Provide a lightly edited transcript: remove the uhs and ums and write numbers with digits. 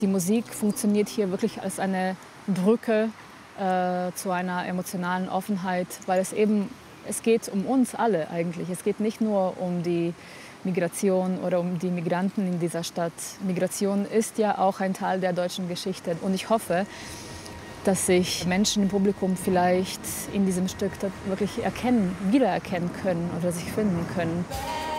Die Musik funktioniert hier wirklich als eine Brücke zu einer emotionalen Offenheit, weil es geht um uns alle eigentlich. Es geht nicht nur um die Migration oder um die Migranten in dieser Stadt. Migration ist ja auch ein Teil der deutschen Geschichte. Und ich hoffe, dass sich Menschen im Publikum vielleicht in diesem Stück wirklich wiedererkennen können oder sich finden können.